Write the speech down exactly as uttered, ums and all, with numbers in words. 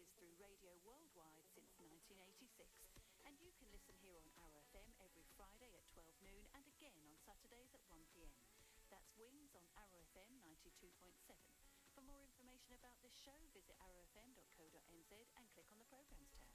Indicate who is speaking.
Speaker 1: performances through radio worldwide since nineteen eighty-six. And you can listen here on Arrow F M every Friday at twelve noon and again on Saturdays at one p m. That's Wings on Arrow F M ninety-two point seven. For more information about this show, visit arrow f m dot co dot n z and click on the programmes tab.